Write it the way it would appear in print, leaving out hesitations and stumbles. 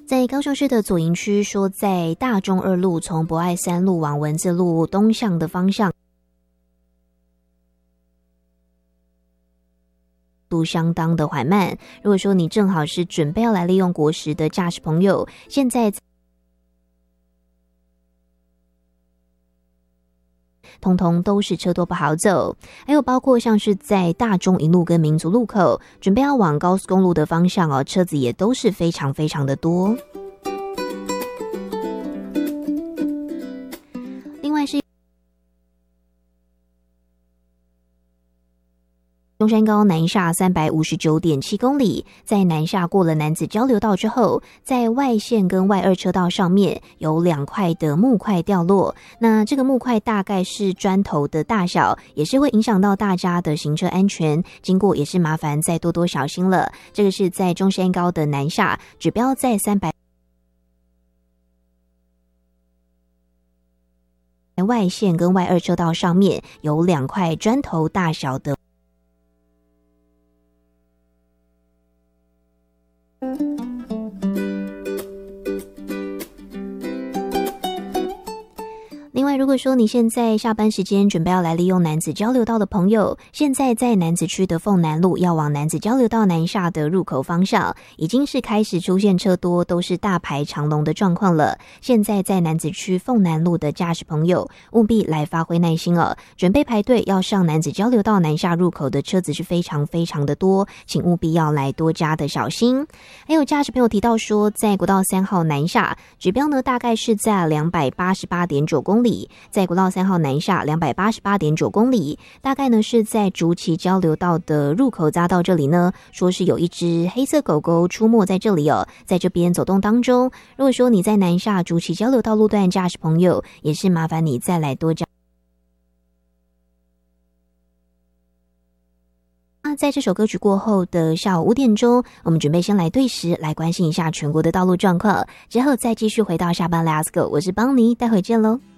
在高雄市的左营区说，在大中二路从博爱三路往文字路东向的方向都相当的缓慢。如果说你正好是准备要来利用国时的驾驶朋友，现在通通都是车多不好走，还有包括像是在大中一路跟民族路口准备要往高速公路的方向哦，车子也都是非常非常的多。另外是中山高南下359.7公里，在南下过了楠梓交流道之后，在外线跟外二车道上面有2块的木块掉落，那这个木块大概是砖头的大小，也是会影响到大家的行车安全，经过也是麻烦再多多小心了。这个是在中山高的南下，指标在300外线跟外二车道上面有2块砖头大小的另外，如果说你现在下班时间准备要来利用楠梓交流道的朋友，现在在楠梓区的凤南路要往楠梓交流道南下的入口方向，已经是开始出现车多，都是大排长龙的状况了。现在在楠梓区凤南路的驾驶朋友，务必来发挥耐心哦，准备排队要上楠梓交流道南下入口的车子是非常非常的多，请务必要来多加的小心。还有驾驶朋友提到说，在国道3号南下，指标呢大概是在288.9公里。在国道3号南下288.9公里，大概呢是在竹崎交流道的入口匝道这里呢，说是有一只黑色狗狗出没在这里哦，在这边走动当中，如果说你在南下竹崎交流道路段驾驶朋友，也是麻烦你再来多加。那在这首歌曲过后的下午5点钟，我们准备先来对时来关心一下全国的道路状况，之后再继续回到下班 Let's Go， 我是邦尼，待会见喽。